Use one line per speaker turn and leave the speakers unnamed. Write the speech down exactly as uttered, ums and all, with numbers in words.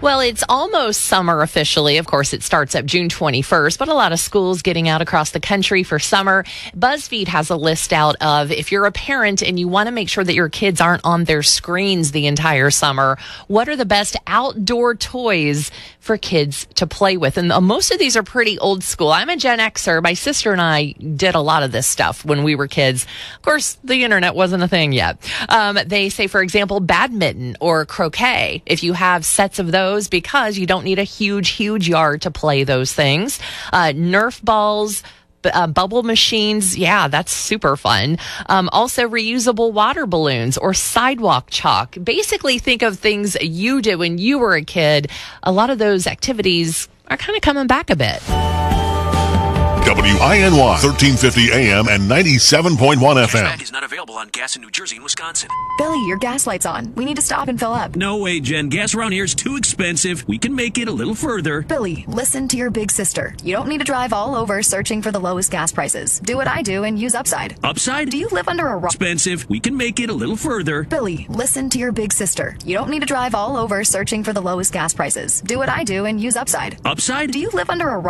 Well, it's almost summer officially. Of course, it starts up June twenty-first, but a lot of schools getting out across the country for summer. BuzzFeed has a list out of if you're a parent and you want to make sure that your kids aren't on their screens the entire summer, what are the best outdoor toys for kids to play with? And most of these are pretty old school. I'm a Gen Xer. My sister and I did a lot of this stuff when we were kids. Of course, the internet wasn't a thing yet. Um, they say, for example, badminton or croquet. If you have sets of those, because you don't need a huge, huge yard to play those things. Uh, Nerf balls, Uh, bubble machines. Yeah, that's super fun. Um, also reusable water balloons or sidewalk chalk. Basically think of things you did when you were a kid. A lot of those activities are kind of coming back a bit.
W I N Y, thirteen fifty A M and ninety-seven point one F M.
Cashback is not available on gas in New Jersey and Wisconsin.
Billy, your gas light's on. We need to stop and fill up.
No way, Jen. Gas around here is too expensive. We can make it a little further.
Billy, listen to your big sister. You don't need to drive all over searching for the lowest gas prices. Do what I do and use Upside.
Upside?
Do you live under a rock?
Expensive. We can make it a little further.
Billy, listen to your big sister. You don't need to drive all over searching for the lowest gas prices. Do what I do and use Upside.
Upside?
Do you live under a rock?